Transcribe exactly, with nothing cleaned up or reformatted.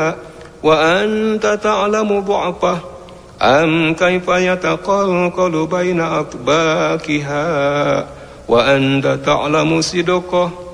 وأنت تعلم ضعفه أم كيف يتقلقل بين أطباقها وأنت تعلم صدقه